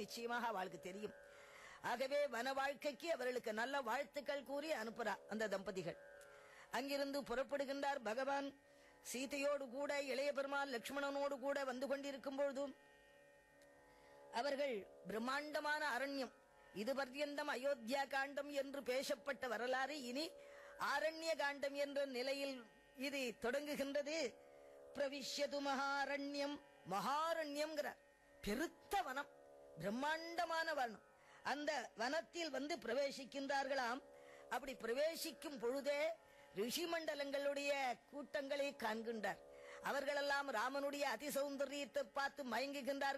நிச்சயமாக அவளுக்கு தெரியும். ஆகவே வன வாழ்க்கைக்கு அவர்களுக்கு நல்ல வாழ்த்துக்கள் கூறி அனுப்புறா அந்த தம்பதிகள். அங்கிருந்து புறப்படுகின்றார் பகவான். சீதையோடு கூட இளைய பெருமாள் லட்சுமணனோடு கூட வந்து கொண்டிருக்கும் பொழுதும் அவர்கள் பிரம்மாண்டமான அரண்யம், இது பர்யந்தம் அயோத்தியா காண்டம் என்று பேசப்பட்ட வரலாறு இனி ஆரண்ய காண்டம் என்ற நிலையில் இது தொடங்குகின்றது. பிரவிஷ்யது மகாரண்யம், மகாரண்யம்ங்கிறார், பெருத்த வனம், பிரம்மாண்டமான வனம். அந்த வனத்தில் வந்து பிரவேசிக்கின்றார்களாம். அப்படி பிரவேசிக்கும் பொழுதே ரிஷி மண்டலங்களுடைய கூட்டங்களை காண்கின்றார். அவர்களெல்லாம் ராமனுடைய அதிசௌந்தரியத்தை பார்த்து மயங்குகின்றார்கள்.